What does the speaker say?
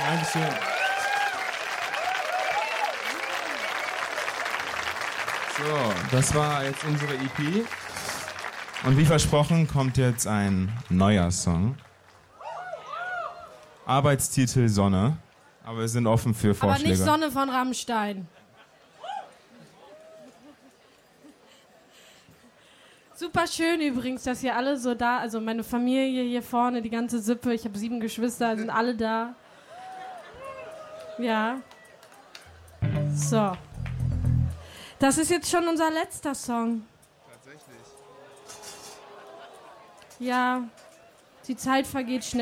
Dankeschön. So, das war jetzt unsere EP. Und wie versprochen kommt jetzt ein neuer Song. Arbeitstitel Sonne. Aber wir sind offen für Vorschläge. Aber nicht Sonne von Rammstein. Super schön übrigens, dass ihr alle so da, also meine Familie hier vorne, die ganze Sippe, ich habe 7 Geschwister, sind alle da. Ja. So. Das ist jetzt schon unser letzter Song. Tatsächlich. Ja, die Zeit vergeht schnell.